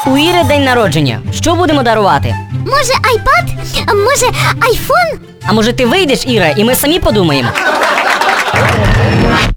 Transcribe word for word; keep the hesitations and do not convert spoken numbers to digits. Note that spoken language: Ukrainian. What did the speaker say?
У Іри день народження. Що будемо дарувати? Може, айпад? А може, айфон? А може ти вийдеш, Іра, і ми самі подумаємо?